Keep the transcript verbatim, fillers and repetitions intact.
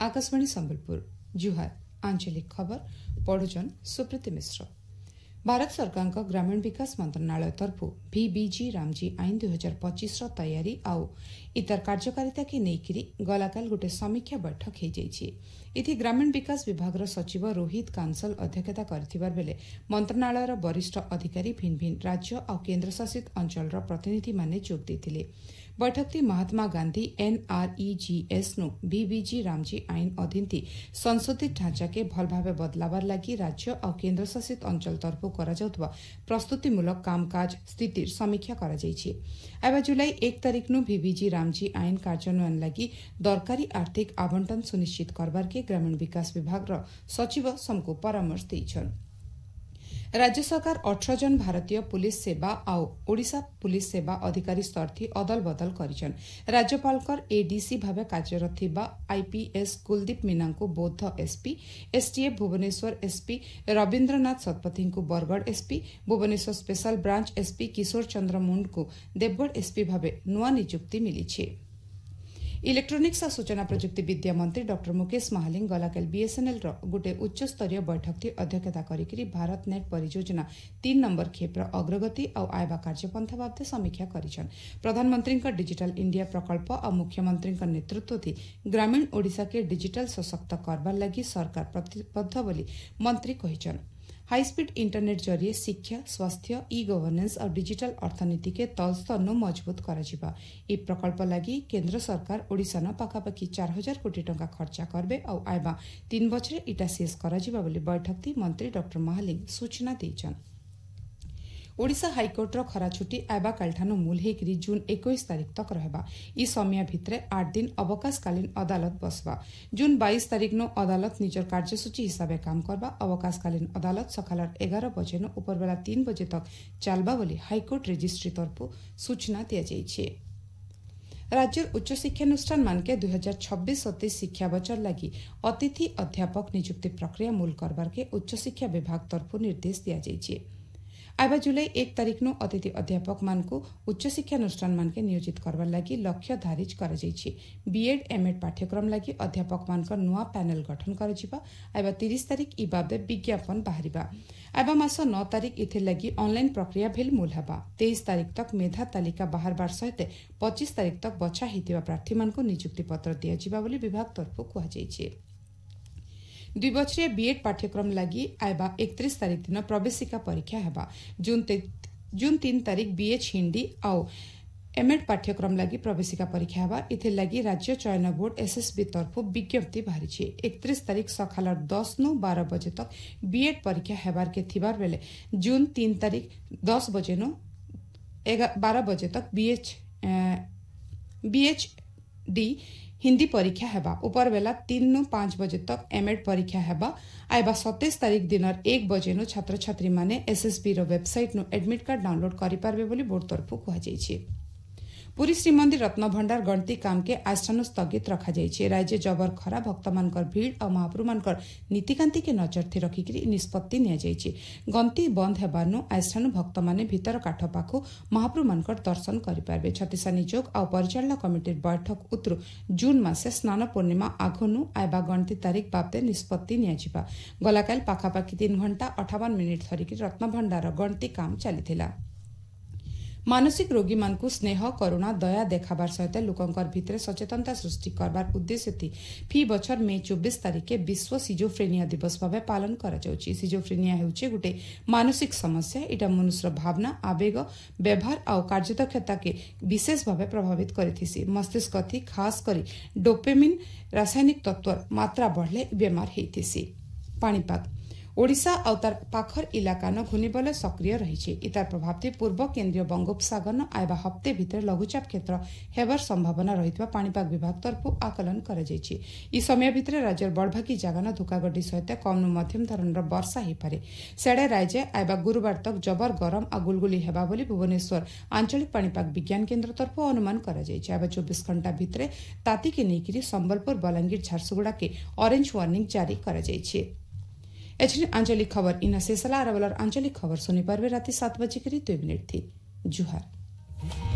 आकाशवाणी संबलपुर जुहार आंचलिक खबर पढ़ुचन सुप्रीति मिश्र। भारत सरकार ग्रामीण विकास मंत्रणालय तरफु भीबीजी रामजी आईन दुई हजार पच्चीस तैयारी आउ इतर कार्यकारिता के नेइकिरी गलाकाल गोटे समीक्षा बैठक हो जाइछि। इथि ग्रामीण विकास विभाग सचिव रोहित कांसल अध्यक्षता करथिबार बेले मंत्रणालयर वरिष्ठ अधिकारी भिन्न भिन्न राज्य और केन्द्र शासित अंचल प्रतिनिधि माने जोग देथिले। बैठकटी महात्मा गांधी एनआरईजीएस नु भीबीजी रामजी आईन अधीन संशोधित ढांचा के भल भाव बदलावार लगी राज्य और केन्द्र शासित अंचल तरफ कराଯାଉଥିବା प्रस्तुतिमूलक कामकाज स्थितिर समीक्षा करा जाइछि। एबा जुलाई एक तारिख नु भीबीजी रामजी आईन कार्यान्वयन लगी दरकारी आर्थिक आवंटन सुनिश्चित करबार के ग्रामीण विकास विभाग सचिव समको परामर्श देइछन। राज्य सरकार अठारह जन भारतीय पुलिस सेवा आउ ओडिशा पुलिस सेवा अधिकारी स्तर थी अदल बदल करिछन। राज्यपाल एडीसी भावे कार्यरत थिबा आईपीएस कुलदीप मीना को बौद्ध SP, STF Bhubaneswar SP Rabindranath Satpathy को Bargarh SP, Bhubaneswar special branch SP किशोर चंद्र मुंड को देवगढ़ एसपी भावे नुआ नियुक्ति मिली। इलेक्ट्रोनिक्स और सूचना प्रजुक्ति विद्या मंत्री डॉक्टर मुकेश महालिंग गलाकाल बीएसएनएल रो गोटे उच्च स्तरीय बैठक की अध्यक्षता करिकरी भारत नेट परियोजना तीन नंबर खेपर अग्रगति और आयबा कार्यपंथा बाबद समीक्षा करिछन। प्रधानमंत्री का डिजिटल इंडिया प्रकल्प और मुख्यमंत्री का नेतृत्व थी ग्रामीण ओडिशा के डिजिटल सशक्त करबार लगी सरकार प्रतिबद्ध बोली मंत्री कहिछन। हाईस्पीड इंटरनेट जरिए शिक्षा, स्वास्थ्य, ई गवर्नेंस और डिजिटल अर्थनीति के तलस्तर मजबूत करा। ई प्रकल्प लगी केंद्र सरकार ओडिशा न पाखापाखि चार हजार कोटी टंका खर्चा करबे और आयबा तीन बछरे इटा शेष करा बोली बैठक थी मंत्री डॉक्टर महालिंग सूचना देइछन। ओडिशा हाईकोर्ट रो खरा छुट्टी आयबा कालठानु मूल हेकरी जून इक्कीस तारीख तक रहबा। ई समय भितरे आठ दिन अवकाशकालीन अदालत बसबा। जून बाईस तारीख नो अदालत निजर कार्यसूची हिसाबे काम करबा। अवकाशकालीन अदालत सकालर एगार बजे नो उपरबेला तीन बजे तक चलबा बोली हाईकोर्ट रेजिस्ट्री तरफु सूचना दिया जाइछे। राज्य उच्च शिक्षानुष्ठान मानके दुई हजार छब्बीस सत्तीस शिक्षा बचर लगी अतिथि अध्यापक नियुक्ति प्रक्रिया मूल करबार के उच्च शिक्षा विभाग तरफु निर्देश दिया जाइछे। आयबा जुलाई एक तारीख नु अतिथि अध्यापक मान को उच्च शिक्षानुष्ठान मान के नियोजित करबार लगी लक्ष्य धारिज करा जाइछि। बीएड एमएड पाठ्यक्रम लगी अध्यापक मान का नुआ पैनल गठन करा जिबा। आयबा तीस तारीख ई बाबदे विज्ञापन बाहरिबा। आयबा मास नौ तारीख इथे लगी ऑनलाइन प्रक्रिया भेल मूल हबा। तेईस तारीख तक मेधा तालिका बाहर बार सहित पच्चीस तारीख तक बछा हितिबा प्रार्थी मान को नियुक्ति पत्र दिया जिबा बोली विभाग तरफ कहा जाइछि। दुई बछरिया बीएड पाठ्यक्रम लगी आयबा एकतीस तारीख दिन प्रवेशिका परीक्षा हेबा। जून जून तीन तारीख बीएच हिंदी आउ एमएड पाठ्यक्रम लगी प्रवेशिका परीक्षा हेबा। इथे लगी राज्य चयन बोर्ड एसएसबी तरफ विज्ञप्ति बाहरी। एकतीस तारीख सकाल दस नु बारह बजे तक बीएड परीक्षा हेबार के थिबार बेले जून तीन तारीख दस बजे नु बारह बजे तक बीएच बीएच डी हिंदी परीक्षा हेबा। उपर बेला तीन नु पांच बजे तक एमएड परीक्षा हेबा। आयबा सत्ताईस तारीख दिन एक बजे नु छात्र छात्री माने एसएसबी रो वेबसाइट नु एडमिट कार्ड डाउनलोड करि पारबे बोली बोर्ड तरफ कहा जाइछि। पुरी श्रीमंदिर रत्न भंडार गणती काम के आस्थानु स्थगित रखा जाइछि। राज्य जबर खरा भक्त मानकर भीड़ और महाप्रभु मानकर नीतिकांति के नजर थी रखिकरी निष्पत्ति निया जाइछि। गणती बंद हेबानु आस्थानु भक्त माने भीतर काठ पाखु महाप्रभु मानकर दर्शन करि पारबे। छत्तीसा निजोग और परिचालना कमिटी बैठक उत्रु जून मासे स्नान पूर्णिमा आघनु आयबा गणती तारीख बाबदे निष्पत्ति निया जिबा। गलाकाल पाखापाखि तीन घंटा अठावन मिनिट धरिकी रत्न भंडार गणती काम चलिथिला। मानसिक रोगी मान को स्नेह करुणा दया देखाबार सहित लोकंकर भितरे सचेतनता सृष्टि करबार उद्देश्य थी फी बछर मे चौबीस तारीख के विश्व सिजोफ्रेनिया दिवस भाव पालन करा जाउछि। सिजोफ्रेनिया हेउछि गोटे मानसिक समस्या। इटा मनुष्य भावना, आवेग, व्यवहार और कार्यदक्षता के विशेष भाव प्रभावित करिथिसी। मस्तिष्क थी खास करी डोपामिन रासायनिक तत्व मात्रा बढ़ले बीमार हेइथिसी। पाणीपाग ओडिशा और तार पाखर इलाका न घूर्णिबलय सक्रिय रही। इतार प्रभाव थी पूर्व केन्द्रीय बंगोपसागर न आयबा हप्ते भितर लघुचाप क्षेत्र हेबार संभावना रही पाणीपाग विभाग तरफ आकलन करा जाइछि। ई समय भितर राज्यर बड़भागी जगह न धुकागड्डी सहित कम नु मध्यम धरणर वर्षा हो पारे। सेडे राज्य आयबा गुरुवार तक जबर गरम और गुलगुली हेबा बोली भुवनेश्वर आंचलिक पाणीपाग विज्ञान केन्द्र तरफ अनुमान करा जाइछि। आयबा चौबीस घंटा भितर ताती के नेकिरी संबलपुर, बलांगीर, झारसुगुड़ा के ऑरेंज वार्निंग जारी करा जाइछि। एचडी आंचलिक खबर इना शेषला आरवलर आंचलिक खबर सुनी पारबे राति सात बजे करी दुई मिनिट थी। जुहार।